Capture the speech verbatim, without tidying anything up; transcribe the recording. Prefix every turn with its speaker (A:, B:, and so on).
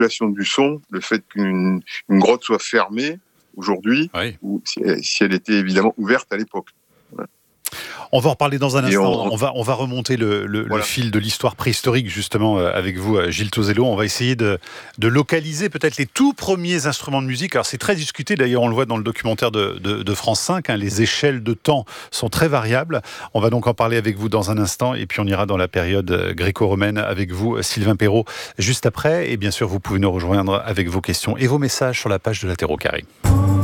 A: manipulation du son, le fait qu'une une grotte soit fermée aujourd'hui,
B: oui.
A: ou si, si elle était évidemment ouverte à l'époque. Voilà.
B: On va en reparler dans un instant.
A: On,
B: on, va, on va remonter le, le,
A: voilà.
B: le fil de l'histoire préhistorique, justement, avec vous, Gilles Tosello. On va essayer de, de localiser peut-être les tout premiers instruments de musique. Alors, c'est très discuté, d'ailleurs, on le voit dans le documentaire de, de, de France cinq. Hein, les échelles de temps sont très variables. On va donc en parler avec vous dans un instant. Et puis, on ira dans la période gréco-romaine avec vous, Sylvain Perrault, juste après. Et bien sûr, vous pouvez nous rejoindre avec vos questions et vos messages sur la page de La Terre au Carré.